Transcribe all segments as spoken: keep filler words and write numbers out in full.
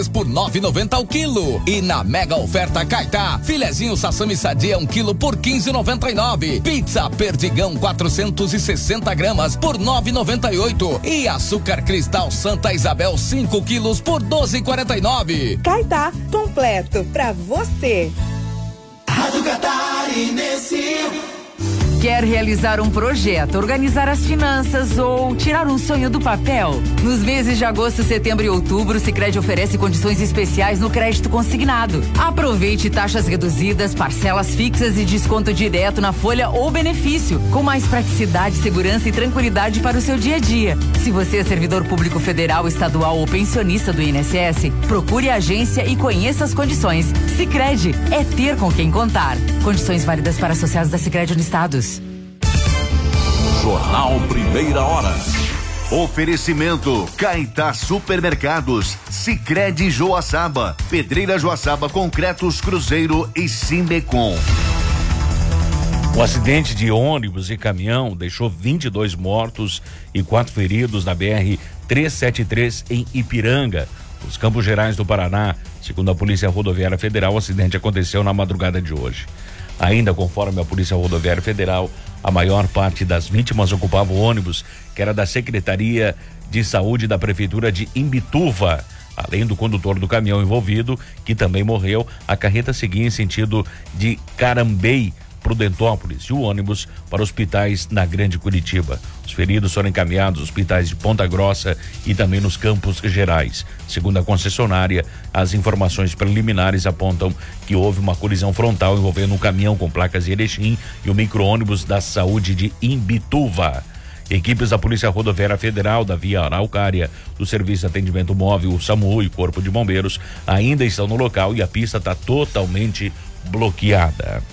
por nove e noventa ao quilo. E na mega oferta Caetá, filezinho Sassami Sadia um quilo por quinze e noventa e nove. Pizza Perdigão quatrocentos e sessenta gramas por nove e noventa e oito. E açúcar cristal Santa Isabel cinco quilos por doze e quarenta e nove. Caetá, completo pra você. Rádio Catarinense. Quer realizar um projeto, organizar as finanças ou tirar um sonho do papel? Nos meses de agosto, setembro e outubro, o Sicredi oferece condições especiais no crédito consignado. Aproveite taxas reduzidas, parcelas fixas e desconto direto na folha ou benefício, com mais praticidade, segurança e tranquilidade para o seu dia a dia. Se você é servidor público federal, estadual ou pensionista do I N S S, procure a agência e conheça as condições. Sicredi é ter com quem contar. Condições válidas para associados da Sicredi Unistados. Jornal Primeira Hora. Oferecimento Caetá Supermercados, Sicredi Joaçaba, Pedreira Joaçaba Concretos Cruzeiro e Simbecom. Um acidente de ônibus e caminhão deixou vinte e dois mortos e quatro feridos na B R trezentos e setenta e três em Ipiranga, nos Campos Gerais do Paraná. Segundo a Polícia Rodoviária Federal, o acidente aconteceu na madrugada de hoje. Ainda conforme a Polícia Rodoviária Federal, a maior parte das vítimas ocupava o ônibus, que era da Secretaria de Saúde da Prefeitura de Imbituva. Além do condutor do caminhão envolvido, que também morreu, a carreta seguia em sentido de Carambei, Prudentópolis, e o ônibus para hospitais na Grande Curitiba. Os feridos foram encaminhados aos hospitais de Ponta Grossa e também nos Campos Gerais. Segundo a concessionária, as informações preliminares apontam que houve uma colisão frontal envolvendo um caminhão com placas de Erechim e o micro-ônibus da Saúde de Imbituva. Equipes da Polícia Rodoviária Federal, da Via Araucária, do Serviço de Atendimento Móvel, o SAMU e Corpo de Bombeiros ainda estão no local e a pista está totalmente bloqueada.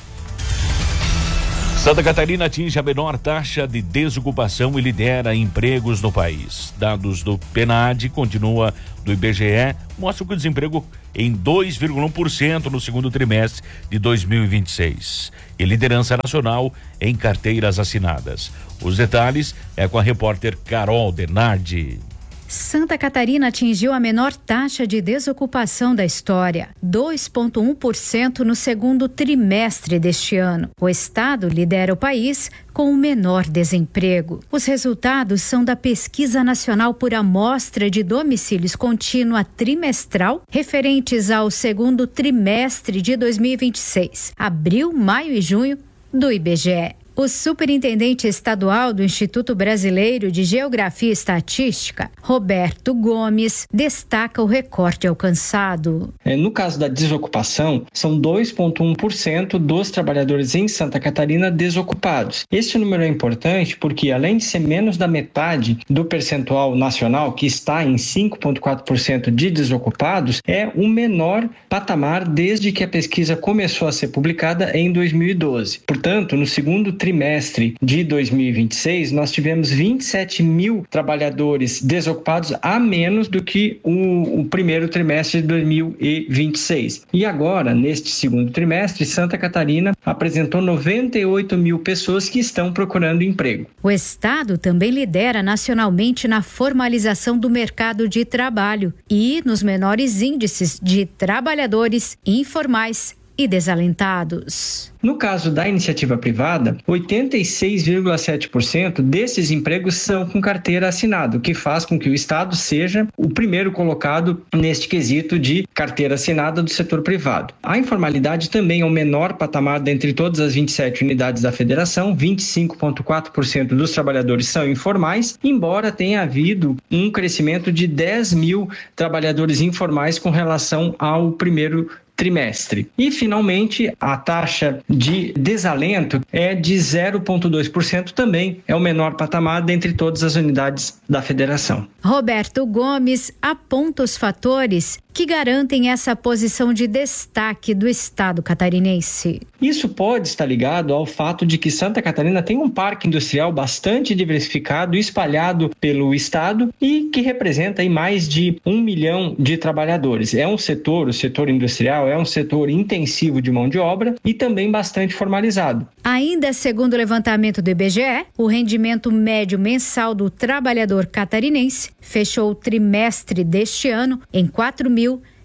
Santa Catarina atinge a menor taxa de desocupação e lidera empregos no país. Dados do PNAD, continua do I B G E, mostram que o desemprego em dois vírgula um por cento no segundo trimestre de dois mil e vinte e seis. E liderança nacional em carteiras assinadas. Os detalhes é com a repórter Carol Denardi. Santa Catarina atingiu a menor taxa de desocupação da história, dois vírgula um por cento no segundo trimestre deste ano. O estado lidera o país com o menor desemprego. Os resultados são da Pesquisa Nacional por Amostra de Domicílios Contínua Trimestral, referentes ao segundo trimestre de dois mil e vinte e seis, abril, maio e junho, do I B G E. O superintendente estadual do Instituto Brasileiro de Geografia e Estatística, Roberto Gomes, destaca o recorde alcançado. No caso da desocupação, são dois vírgula um por cento dos trabalhadores em Santa Catarina desocupados. Este número é importante porque, além de ser menos da metade do percentual nacional, que está em cinco vírgula quatro por cento de desocupados, é o menor patamar desde que a pesquisa começou a ser publicada em dois mil e doze. Portanto, no segundo trimestre trimestre de dois mil e vinte e seis, nós tivemos vinte e sete mil trabalhadores desocupados a menos do que o, o primeiro trimestre de dois mil e vinte e seis. E agora, neste segundo trimestre, Santa Catarina apresentou noventa e oito mil pessoas que estão procurando emprego. O estado também lidera nacionalmente na formalização do mercado de trabalho e nos menores índices de trabalhadores informais e desalentados. No caso da iniciativa privada, oitenta e seis vírgula sete por cento desses empregos são com carteira assinada, o que faz com que o estado seja o primeiro colocado neste quesito de carteira assinada do setor privado. A informalidade também é o menor patamar dentre todas as vinte e sete unidades da federação, vinte e cinco vírgula quatro por cento dos trabalhadores são informais, embora tenha havido um crescimento de dez mil trabalhadores informais com relação ao primeiro trimestre. E, finalmente, a taxa de desalento é de zero vírgula dois por cento, também é o menor patamar dentre todas as unidades da federação. Roberto Gomes aponta os fatores que garantem essa posição de destaque do estado catarinense. Isso pode estar ligado ao fato de que Santa Catarina tem um parque industrial bastante diversificado, espalhado pelo estado e que representa aí mais de um milhão de trabalhadores. É um setor, o setor industrial, é um setor intensivo de mão de obra e também bastante formalizado. Ainda segundo o levantamento do I B G E, o rendimento médio mensal do trabalhador catarinense fechou o trimestre deste ano em quatro mil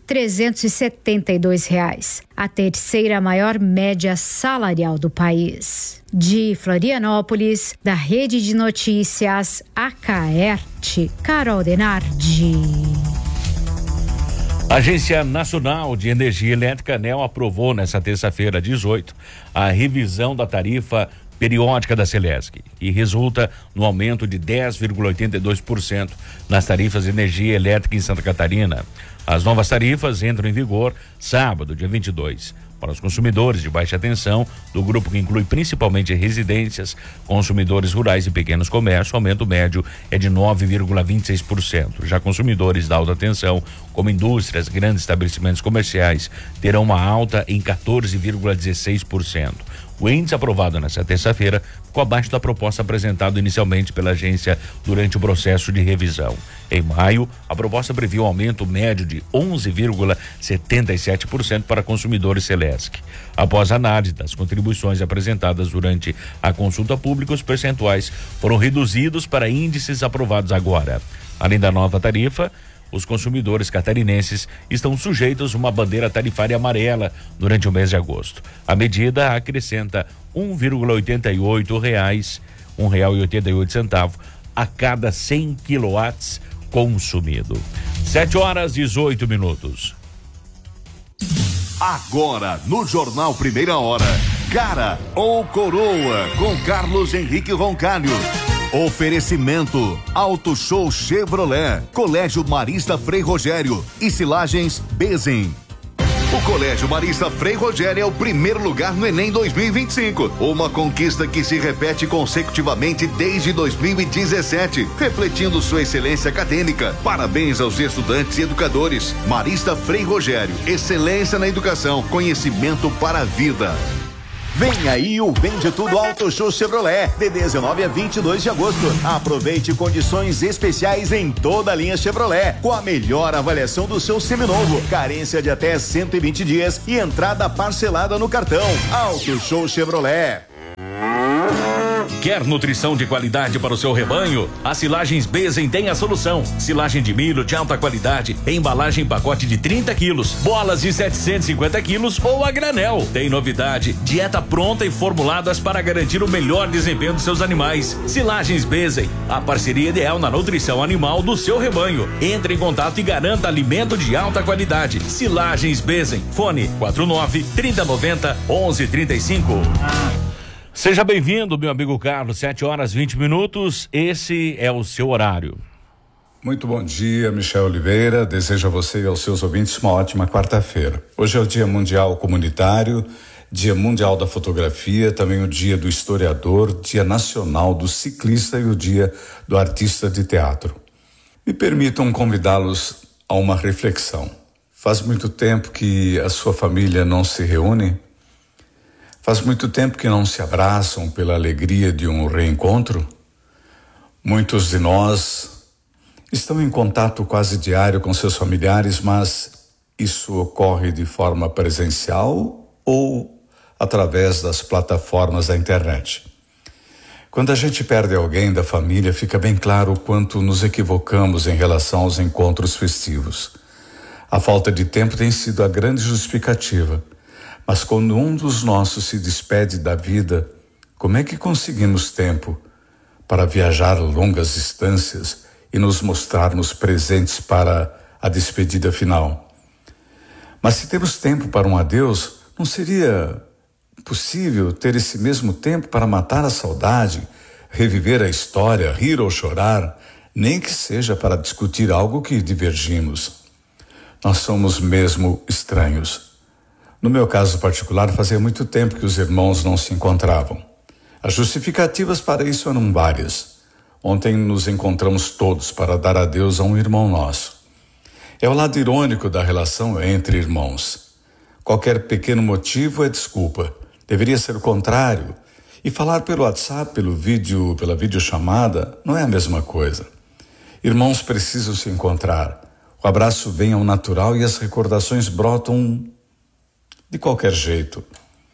trezentos e setenta e dois reais, a terceira maior média salarial do país. De Florianópolis, da Rede de Notícias Acaerte, Carol Denardi. A Agência Nacional de Energia Elétrica, ANEEL, aprovou nesta terça-feira, dezoito, a revisão da tarifa periódica da Celesc, que resulta no aumento de dez vírgula oitenta e dois por cento nas tarifas de energia elétrica em Santa Catarina. As novas tarifas entram em vigor sábado, dia vinte e dois. Para os consumidores de baixa tensão, do grupo que inclui principalmente residências, consumidores rurais e pequenos comércios, o aumento médio é de nove vírgula vinte e seis por cento. Já consumidores da alta tensão, como indústrias, grandes estabelecimentos comerciais, terão uma alta em quatorze vírgula dezesseis por cento. O índice aprovado nesta terça-feira ficou abaixo da proposta apresentada inicialmente pela agência durante o processo de revisão. Em maio, a proposta previa um aumento médio de onze vírgula setenta e sete por cento para consumidores Celesc. Após a análise das contribuições apresentadas durante a consulta pública, os percentuais foram reduzidos para índices aprovados agora. Além da nova tarifa, os consumidores catarinenses estão sujeitos a uma bandeira tarifária amarela durante o mês de agosto. A medida acrescenta um vírgula oitenta e oito reais, um real e oitenta e oito centavos a cada cem quilowatts consumido. Sete horas dezoito minutos. Agora no Jornal Primeira Hora, Cara ou Coroa com Carlos Henrique Roncalho. Oferecimento Auto Show Chevrolet, Colégio Marista Frei Rogério e Silagens Bezen. O Colégio Marista Frei Rogério é o primeiro lugar no Enem dois mil e vinte e cinco, uma conquista que se repete consecutivamente desde dois mil e dezessete, refletindo sua excelência acadêmica. Parabéns aos estudantes e educadores. Marista Frei Rogério, excelência na educação, conhecimento para a vida. Vem aí o Vende Tudo Auto Show Chevrolet, de dezenove a vinte e dois de agosto. Aproveite condições especiais em toda a linha Chevrolet, com a melhor avaliação do seu seminovo, carência de até cento e vinte dias e entrada parcelada no cartão. Auto Show Chevrolet. Quer nutrição de qualidade para o seu rebanho? A Silagens Bezen tem a solução. Silagem de milho de alta qualidade, embalagem em pacote de trinta quilos, bolas de setecentos e cinquenta quilos ou a granel. Tem novidade, dieta pronta e formuladas para garantir o melhor desempenho dos seus animais. Silagens Bezen, a parceria ideal na nutrição animal do seu rebanho. Entre em contato e garanta alimento de alta qualidade. Silagens Bezen, fone quatro nove, trinta noventa, onze trinta e cinco. Seja bem-vindo, meu amigo Carlos, sete horas vinte minutos, esse é o seu horário. Muito bom dia, Michel Oliveira, desejo a você e aos seus ouvintes uma ótima quarta-feira. Hoje é o Dia Mundial Comunitário, Dia Mundial da Fotografia, também o Dia do Historiador, Dia Nacional do Ciclista e o Dia do Artista de Teatro. Me permitam convidá-los a uma reflexão. Faz muito tempo que a sua família não se reúne? Faz muito tempo que não se abraçam pela alegria de um reencontro? Muitos de nós estão em contato quase diário com seus familiares, mas isso ocorre de forma presencial ou através das plataformas da internet. Quando a gente perde alguém da família, fica bem claro o quanto nos equivocamos em relação aos encontros festivos. A falta de tempo tem sido a grande justificativa. Mas quando um dos nossos se despede da vida, como é que conseguimos tempo para viajar longas distâncias e nos mostrarmos presentes para a despedida final? Mas se temos tempo para um adeus, não seria possível ter esse mesmo tempo para matar a saudade, reviver a história, rir ou chorar, nem que seja para discutir algo que divergimos? Nós somos mesmo estranhos. No meu caso particular, fazia muito tempo que os irmãos não se encontravam. As justificativas para isso eram várias. Ontem nos encontramos todos para dar adeus a um irmão nosso. É o lado irônico da relação entre irmãos. Qualquer pequeno motivo é desculpa. Deveria ser o contrário. E falar pelo WhatsApp, pelo vídeo, pela videochamada, não é a mesma coisa. Irmãos precisam se encontrar. O abraço vem ao natural e as recordações brotam de qualquer jeito.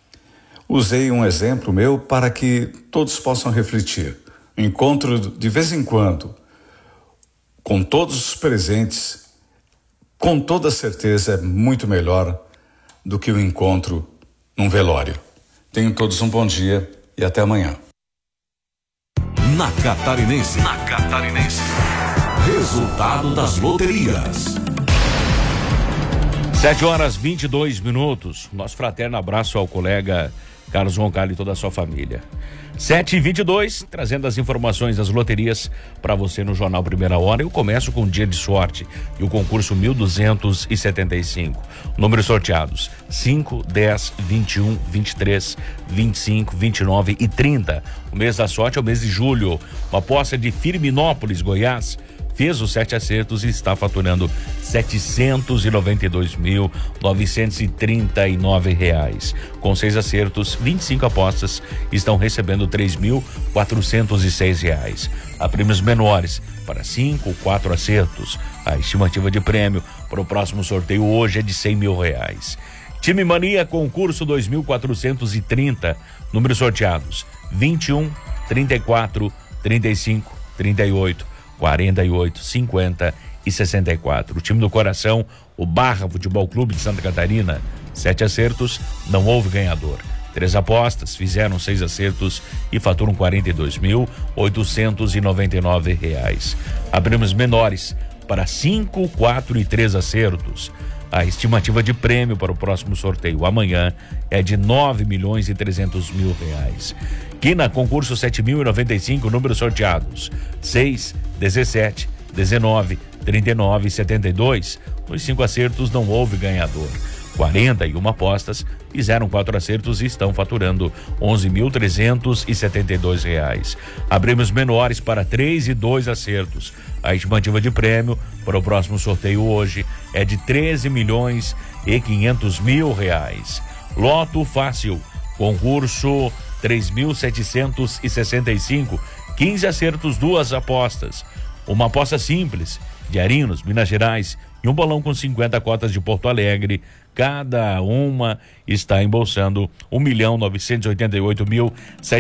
Usei um exemplo meu para que todos possam refletir. Um encontro de vez em quando, com todos os presentes, com toda certeza é muito melhor do que o encontro num velório. Tenham todos um bom dia e até amanhã. Na Catarinense. Na Catarinense. Resultado das loterias. sete horas e vinte e dois minutos. Nosso fraterno abraço ao colega Carlos Roncalho e toda a sua família. sete e vinte e dois, trazendo as informações das loterias para você no Jornal Primeira Hora. Eu começo com o dia de sorte e o concurso mil duzentos e setenta e cinco. Números sorteados: cinco, dez, vinte e um, vinte e três, vinte e cinco, vinte e nove e trinta. O mês da sorte é o mês de julho. Uma aposta de Firminópolis, Goiás, fez os sete acertos e está faturando setecentos e noventa e dois mil, novecentos e trinta e nove reais. Com seis acertos, vinte e cinco apostas, estão recebendo três mil, quatrocentos e seis reais. Há prêmios menores para cinco, quatro acertos. A estimativa de prêmio para o próximo sorteio hoje é de cem mil reais. Time Mania, concurso dois mil quatrocentos e trinta, números sorteados: vinte e um, trinta e quatro, trinta e cinco, trinta e oito, quarenta e oito, cinquenta e sessenta e quatro. O time do coração, o Barra Futebol Clube de Santa Catarina, sete acertos, não houve ganhador. Três apostas, fizeram seis acertos e faturam quarenta e dois mil, oitocentos e noventa e nove reais. Há prêmios menores para cinco, quatro e três acertos. A estimativa de prêmio para o próximo sorteio amanhã é de nove milhões e trezentos mil reais. Quina, concurso sete mil e noventa e cinco, números sorteados: seis, dezessete, dezenove, trinta e nove e setenta e dois. Nos cinco acertos não houve ganhador. quarenta e uma apostas, fizeram quatro acertos e estão faturando onze mil trezentos e setenta e dois reais. Há prêmios menores para três e dois acertos. A estimativa de prêmio para o próximo sorteio hoje é de treze milhões e quinhentos mil reais. Loto Fácil, concurso três mil setecentos e sessenta e cinco, quinze acertos, duas apostas. Uma aposta simples de Arinos, Minas Gerais, e um bolão com cinquenta cotas de Porto Alegre. Cada uma está embolsando um milhão novecentos e oitenta e oito mil